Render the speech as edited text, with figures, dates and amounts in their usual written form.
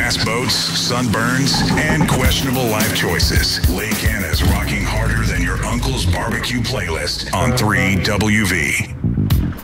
fast boats, sunburns, and questionable life choices. Lake Anna's rocking harder than your uncle's barbecue playlist on 3WV.